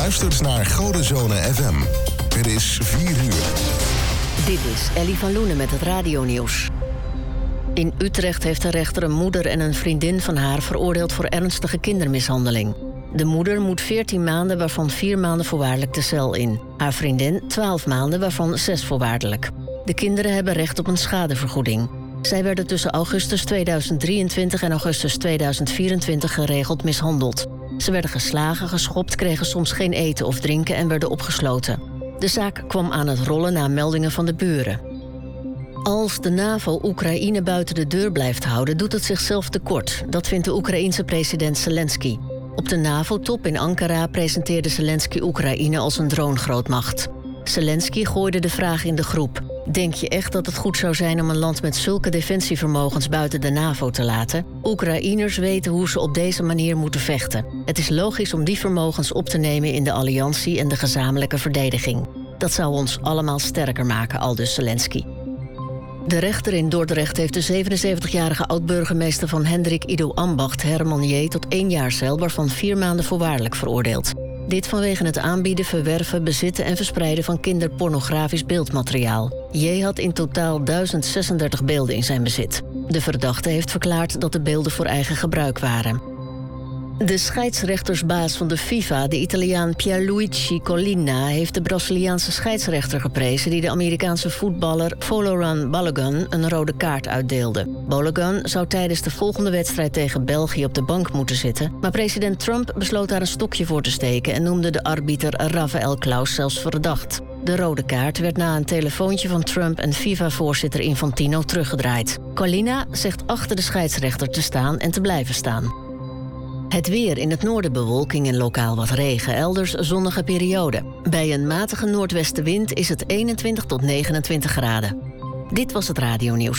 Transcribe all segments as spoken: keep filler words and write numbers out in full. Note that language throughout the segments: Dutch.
luistert naar Godenzone F M. Het is vier uur. Dit is Ellie van Loenen met het radionieuws. In Utrecht heeft de rechter een moeder en een vriendin van haar veroordeeld voor ernstige kindermishandeling. De moeder moet veertien maanden, waarvan vier maanden voorwaardelijk de cel in. Haar vriendin twaalf maanden, waarvan zes voorwaardelijk. De kinderen hebben recht op een schadevergoeding. Zij werden tussen augustus tweeduizend drieëntwintig en augustus tweeduizend vierentwintig geregeld mishandeld. Ze werden geslagen, geschopt, kregen soms geen eten of drinken en werden opgesloten. De zaak kwam aan het rollen na meldingen van de buren. Als de NAVO Oekraïne buiten de deur blijft houden, doet het zichzelf tekort. Dat vindt de Oekraïense president Zelensky. Op de NAVO-top in Ankara presenteerde Zelensky Oekraïne als een dronegrootmacht. Zelensky gooide de vraag in de groep: denk je echt dat het goed zou zijn om een land met zulke defensievermogens buiten de NAVO te laten? Oekraïners weten hoe ze op deze manier moeten vechten. Het is logisch om die vermogens op te nemen in de alliantie en de gezamenlijke verdediging. Dat zou ons allemaal sterker maken, aldus Zelensky. De rechter in Dordrecht heeft de zevenenzeventigjarige oud-burgemeester van Hendrik Ido Ambacht, Herman J., tot één jaar cel, waarvan vier maanden voorwaardelijk veroordeeld. Dit vanwege het aanbieden, verwerven, bezitten en verspreiden van kinderpornografisch beeldmateriaal. J. had in totaal duizend zesendertig beelden in zijn bezit. De verdachte heeft verklaard dat de beelden voor eigen gebruik waren. De scheidsrechtersbaas van de FIFA, de Italiaan Pierluigi Collina, heeft de Braziliaanse scheidsrechter geprezen die de Amerikaanse voetballer Folarin Balogun een rode kaart uitdeelde. Balogun zou tijdens de volgende wedstrijd tegen België op de bank moeten zitten, maar president Trump besloot daar een stokje voor te steken en noemde de arbiter Rafael Klaus zelfs verdacht. De rode kaart werd na een telefoontje van Trump en FIFA-voorzitter Infantino teruggedraaid. Collina zegt achter de scheidsrechter te staan en te blijven staan. Het weer: in het noorden bewolking en lokaal wat regen, elders zonnige periode. Bij een matige noordwestenwind is het eenentwintig tot negenentwintig graden. Dit was het radionieuws.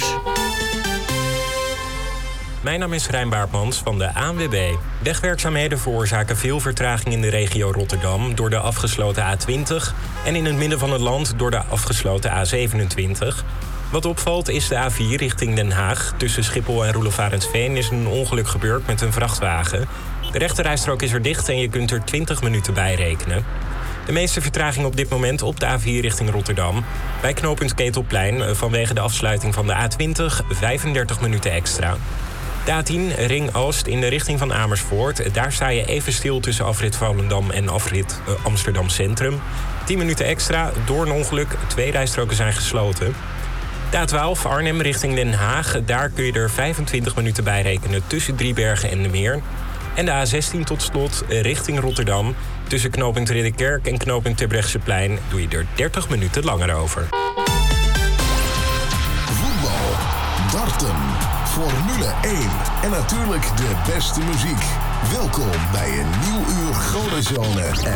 Mijn naam is Rijn Baartmans van de A N W B. Wegwerkzaamheden veroorzaken veel vertraging in de regio Rotterdam door de afgesloten A twintig... en in het midden van het land door de afgesloten A zevenentwintig... Wat opvalt is de A vier richting Den Haag. Tussen Schiphol en Roelofarensveen is een ongeluk gebeurd met een vrachtwagen. De rechterrijstrook is er dicht en je kunt er twintig minuten bij rekenen. De meeste vertraging op dit moment op de A vier richting Rotterdam. Bij knooppunt Ketelplein vanwege de afsluiting van de A twintig vijfendertig minuten extra. De A tien Ring Oost in de richting van Amersfoort. Daar sta je even stil tussen afrit Volendam en afrit uh, Amsterdam Centrum. tien minuten extra door een ongeluk. Twee rijstroken zijn gesloten. De A twaalf Arnhem richting Den Haag. Daar kun je er vijfentwintig minuten bij rekenen tussen Driebergen en de Meer. En de A zestien tot slot richting Rotterdam. Tussen knooppunt Ridderkerk en knooppunt Terbrechtseplein doe je er dertig minuten langer over. Voetbal, darten, Formule één en natuurlijk de beste muziek. Welkom bij een nieuw uur Godenzone